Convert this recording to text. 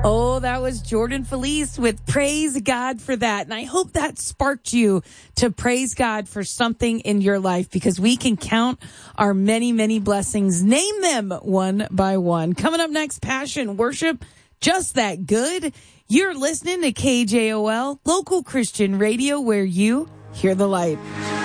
Oh, that was Jordan Felice with Praise God for That. And I hope that sparked you to praise God for something in your life, because we can count our many, many blessings. Name them one by one. Coming up next, Passion Worship, Just That Good. You're listening to KJOL, local Christian radio, where you hear the light.